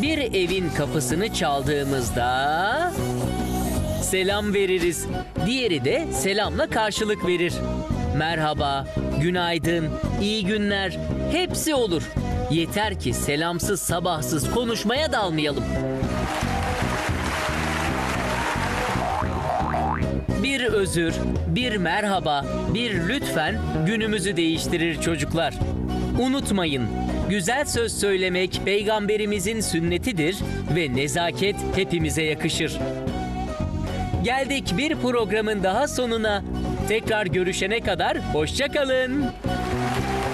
Bir evin kapısını çaldığımızda selam veririz. Diğeri de selamla karşılık verir. Merhaba, günaydın, iyi günler hepsi olur. Yeter ki selamsız sabahsız konuşmaya dalmayalım. Bir özür, bir merhaba, bir lütfen günümüzü değiştirir çocuklar. Unutmayın, güzel söz söylemek peygamberimizin sünnetidir ve nezaket hepimize yakışır. Geldik bir programın daha sonuna. Tekrar görüşene kadar hoşça kalın.